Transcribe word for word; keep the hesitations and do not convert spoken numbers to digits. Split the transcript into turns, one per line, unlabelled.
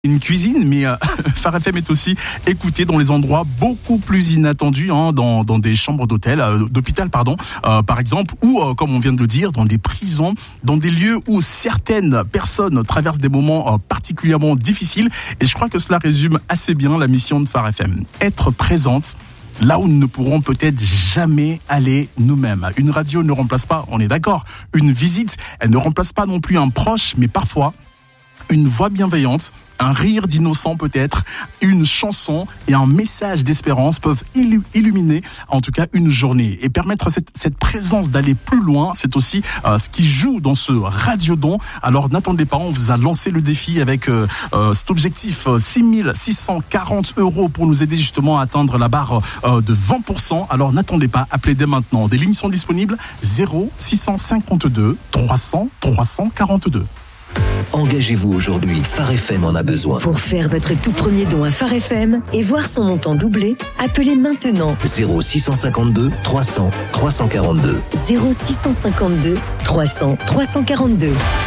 Une cuisine, mais euh, Phare F M est aussi écouté dans les endroits beaucoup plus inattendus, hein, dans, dans des chambres d'hôtel, euh, d'hôpital, pardon, euh, par exemple, ou euh, comme on vient de le dire, dans des prisons, dans des lieux où certaines personnes traversent des moments euh, particulièrement difficiles. Et je crois que cela résume assez bien la mission de Phare F M. Être présente là où nous ne pourrons peut-être jamais aller nous-mêmes. Une radio ne remplace pas, on est d'accord, une visite, elle ne remplace pas non plus un proche, mais parfois une voix bienveillante, un rire d'innocent peut-être, une chanson et un message d'espérance peuvent illu- illuminer en tout cas une journée et permettre cette, cette présence d'aller plus loin. C'est aussi euh, ce qui joue dans ce radiodon. Alors n'attendez pas, on vous a lancé le défi avec euh, euh, cet objectif euh, six mille six cent quarante euros pour nous aider justement à atteindre la barre euh, de vingt pour cent. Alors n'attendez pas, appelez dès maintenant. Des lignes sont disponibles, zéro six cent cinquante-deux trois cents trois cent quarante-deux.
Engagez-vous aujourd'hui, Phare F M en a besoin.
Pour faire votre tout premier don à Phare F M et voir son montant doubler, appelez maintenant
zéro six cent cinquante-deux trois cents trois cent quarante-deux.
zéro six cent cinquante-deux trois cents trois cent quarante-deux.